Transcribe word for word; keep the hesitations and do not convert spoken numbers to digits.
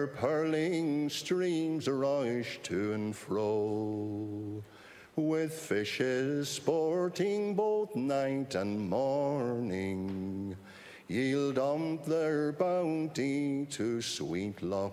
purling streams rush to and fro, with fishes sporting both night and morning, yield dump their bounty to sweet Loch